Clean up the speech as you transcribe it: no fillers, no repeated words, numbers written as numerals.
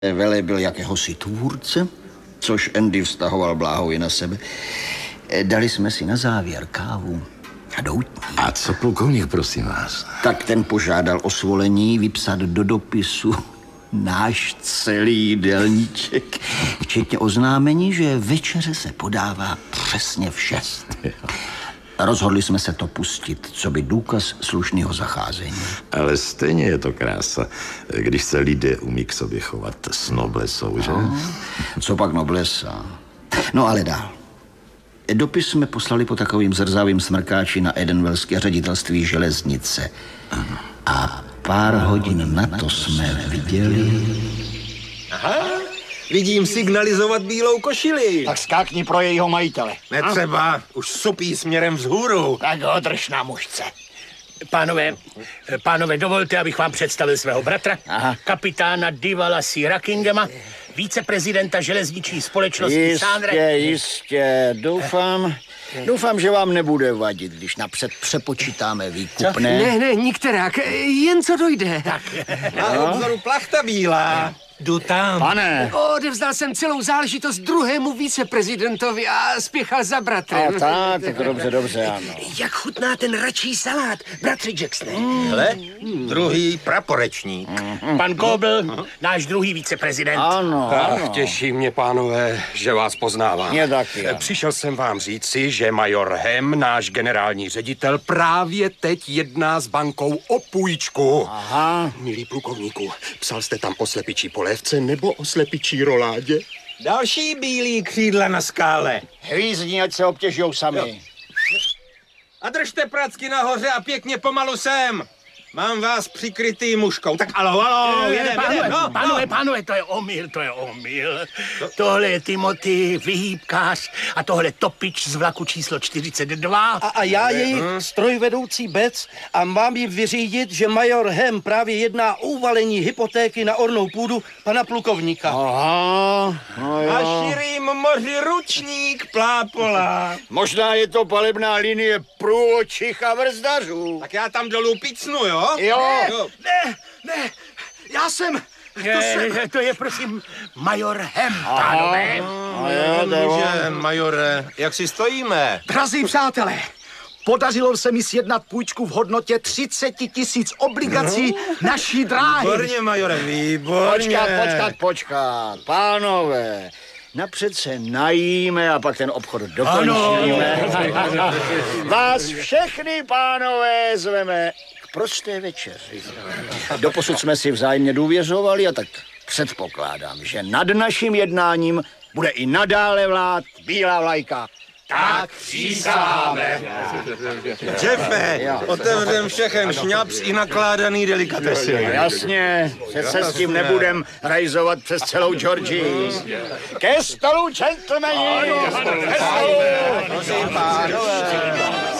Velebil jakéhosi tvůrce, což Andy vztahoval bláhově na sebe. Dali jsme si na závěr kávu a doutník. A co plukovník, prosím vás? Tak ten požádal o svolení vypsat do dopisu náš celý jídelníček, včetně oznámení, že večeře se podává přesně v 6. Rozhodli jsme se to pustit, co by důkaz slušného zacházení. Ale stejně je to krása, když se lidé umí k sobě chovat s noblesou, že? Co pak noblesa? No ale dál. Dopis jsme poslali po takovým zrzavým smrkáči na Edenwellské ředitelství železnice. A pár hodin na to jsme viděli... Aha, vidím signalizovat bílou košili. Tak skákni pro jejího majitele. Netřeba, už supí směrem vzhůru. Tak ho drž na mužce. Pánové, dovolte, abych vám představil svého bratra, kapitána Divala C. Rackingema, viceprezidenta železniční společnosti Sandra. Jistě. Doufám, že vám nebude vadit, když napřed přepočítáme výkupné. Ne, nikterak, jen co dojde. Na obzoru plachta bílá. Jdu tam. Pane! Odevzdal jsem celou záležitost druhému viceprezidentovi a spěchal za bratrem. Tak dobře, ano. Jak chutná ten račí salát, bratři Jacksone? Hele, druhý praporečník. Pan Kobl, náš druhý viceprezident. Ano. Těší mě, pánové, že vás poznávám. Mě taky. Přišel jsem vám říci, že major Hem, náš generální ředitel, právě teď jedná s bankou o půjčku. Aha. Milý plukovníku, psal jste tam o slepičí polévce nebo o slepičí roládě? Další bílý křídla na skále. Hvízdní, ať se obtěžujou sami. A držte pracky nahoře a pěkně pomalu sem. Mám vás přikrytý muškou. Tak alo, jedem. Pánové, to je omyl. Tohle je Timothy, vyhýbkář a tohle topič z vlaku číslo 42. A já jejich strojvedoucí Bec a mám jim vyřídit, že major Hem právě jedná o uvalení hypotéky na ornou půdu pana plukovníka. Aha, no jo. A širým moři ručník plápola. Možná je to palebná linie průvodčích a brzdařů. Tak já tam dolů picnu, jo? Jo. Ne, já jsem... To je prosím major Hem, pánové. Může, majore, jak si stojíme? Drazí přátelé, podařilo se mi sjednat půjčku v hodnotě 30 000 obligací naší dráhy. Výborně, majore, výborně. Počkat. Pánové, napřed se najíme a pak ten obchod dokončíme. Vás všechny, pánové, zveme k prosté večeři. Doposud jsme si vzájemně důvěřovali a tak předpokládám, že nad naším jednáním bude i nadále vlád bílá vlajka. Tak přísáháme. Jeffe, otevřem všechen šňaps i nakládaný delikatesy. Jasně, že se s tím nebudem rajzovat přes celou Georgii. Ke stolu, gentlemani! Ke stolu! Prosím, pánové.